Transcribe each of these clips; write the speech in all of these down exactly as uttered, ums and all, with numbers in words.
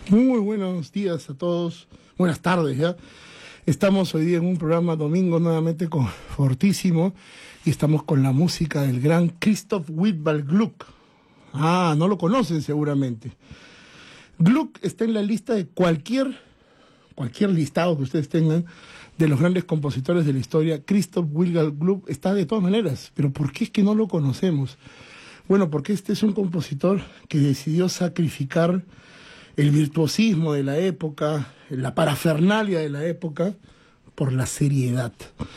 Muy buenos días a todos, buenas tardes ya. Estamos hoy día en un programa domingo nuevamente con Fortísimo y estamos con la música del gran Christoph Willibald Gluck. Ah, no lo conocen seguramente. Gluck está en la lista de cualquier, cualquier listado que ustedes tengan de los grandes compositores de la historia. Christoph Willibald Gluck está de todas maneras, pero ¿por qué es que no lo conocemos? Bueno, porque este es un compositor que decidió sacrificar el virtuosismo de la época, la parafernalia de la época, por la seriedad.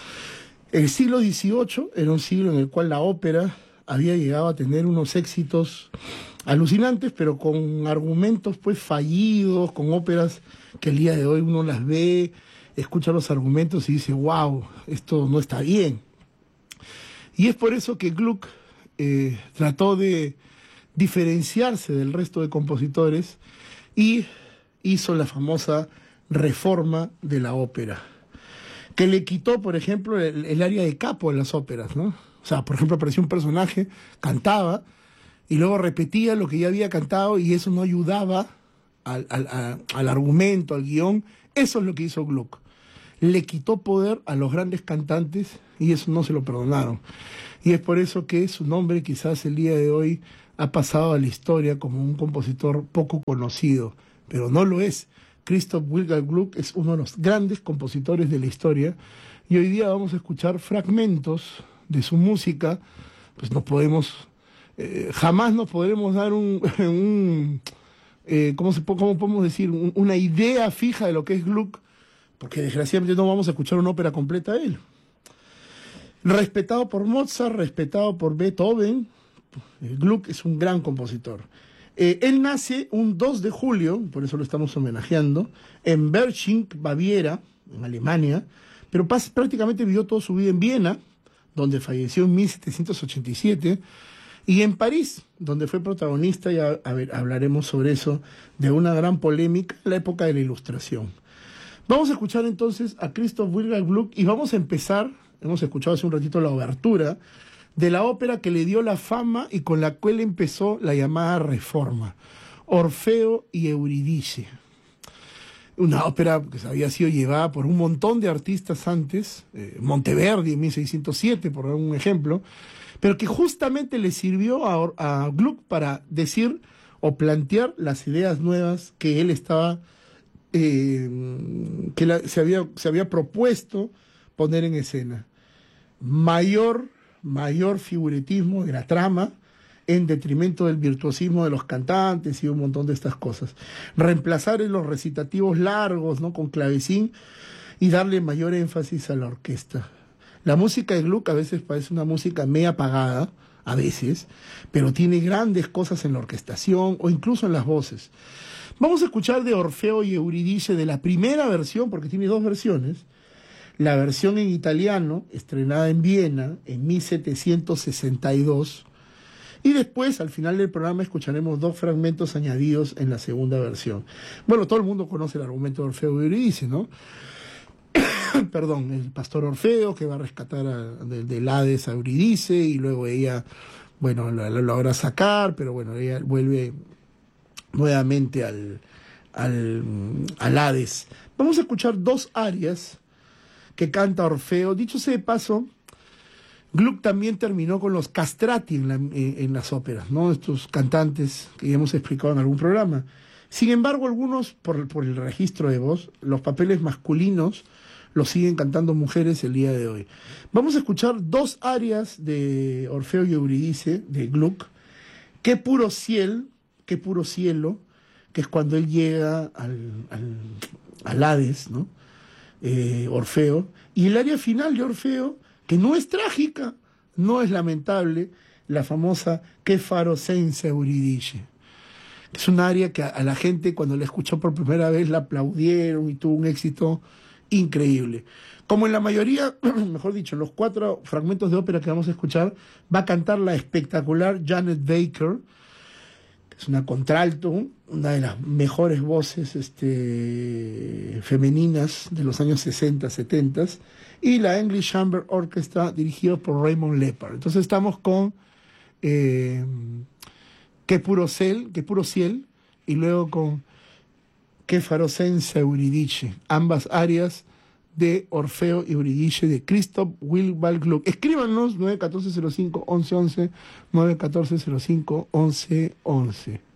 El siglo dieciocho era un siglo en el cual la ópera había llegado a tener unos éxitos alucinantes, pero con argumentos pues fallidos, con óperas que el día de hoy uno las ve, escucha los argumentos y dice, wow, esto no está bien. Y es por eso que Gluck eh, trató de diferenciarse del resto de compositores y hizo la famosa reforma de la ópera, que le quitó, por ejemplo, el, el área de capo en las óperas, ¿no? O sea, por ejemplo, apareció un personaje, cantaba, y luego repetía lo que ya había cantado, y eso no ayudaba al, al, a, al argumento, al guión. Eso es lo que hizo Gluck. Le quitó poder a los grandes cantantes, y eso no se lo perdonaron. Y es por eso que su nombre quizás el día de hoy ha pasado a la historia como un compositor poco conocido, pero no lo es. Christoph Willibald Gluck es uno de los grandes compositores de la historia, y hoy día vamos a escuchar fragmentos de su música. Pues no podemos, eh, jamás nos podremos dar un, un eh, ¿cómo, se, ¿cómo podemos decir? Un, una idea fija de lo que es Gluck, porque desgraciadamente no vamos a escuchar una ópera completa de él. Respetado por Mozart, respetado por Beethoven, Gluck es un gran compositor. Eh, él nace un dos de julio, por eso lo estamos homenajeando, en Berching, Baviera, en Alemania, pero pas, prácticamente vivió toda su vida en Viena, donde falleció en mil setecientos ochenta y siete, y en París, donde fue protagonista, y a, a ver, hablaremos sobre eso, de una gran polémica en la época de la Ilustración. Vamos a escuchar entonces a Christoph Willibald Gluck y vamos a empezar, hemos escuchado hace un ratito la obertura, de la ópera que le dio la fama y con la cual empezó la llamada Reforma, Orfeo y Eurídice. Una ópera que había sido llevada por un montón de artistas antes, eh, Monteverdi en mil seiscientos siete, por dar un ejemplo, pero que justamente le sirvió a, a Gluck para decir o plantear las ideas nuevas que él estaba, eh, que la, se, había, se había propuesto poner en escena. Mayor... mayor figuretismo de la trama en detrimento del virtuosismo de los cantantes y un montón de estas cosas. Reemplazar en los recitativos largos, ¿no?, con clavecín y darle mayor énfasis a la orquesta. La música de Gluck a veces parece una música media apagada, a veces, pero tiene grandes cosas en la orquestación o incluso en las voces. Vamos a escuchar de Orfeo y Eurídice de la primera versión, porque tiene dos versiones. La versión en italiano, estrenada en Viena en mil setecientos sesenta y dos, y después, al final del programa, escucharemos dos fragmentos añadidos en la segunda versión. Bueno, todo el mundo conoce el argumento de Orfeo y Eurídice, ¿no? Perdón, el pastor Orfeo que va a rescatar a, de, del Hades a Eurídice, y luego ella, bueno, lo, lo logra sacar, pero bueno, ella vuelve nuevamente al, al, al Hades. Vamos a escuchar dos arias que canta Orfeo. Dicho sea de paso, Gluck también terminó con los castrati en, la, en, en las óperas, ¿no? Estos cantantes que ya hemos explicado en algún programa. Sin embargo, algunos, por, por el registro de voz, los papeles masculinos los siguen cantando mujeres el día de hoy. Vamos a escuchar dos arias de Orfeo y Eurídice, de Gluck. Qué puro cielo, qué puro cielo, que es cuando él llega al, al, al Hades, ¿no? Eh, Orfeo, y el área final de Orfeo, que no es trágica, no es lamentable, la famosa Que faro senza Eurídice. Es un área que a, a la gente, cuando la escuchó por primera vez, la aplaudieron y tuvo un éxito increíble. Como en la mayoría, mejor dicho, en los cuatro fragmentos de ópera que vamos a escuchar, va a cantar la espectacular Janet Baker. Es una contralto, una de las mejores voces este, femeninas de los años sesenta, setenta, y la English Chamber Orchestra, dirigida por Raymond Leppard. Entonces estamos con eh, Qué puro ciel, Qué puro ciel, y luego con Kéfaro Senza Euridice, ambas áreas de Orfeo y Euridice de Christoph Willibald Gluck. Escríbanos nueve uno cuatro cero cinco once once, nueve uno cuatro cero cinco once once.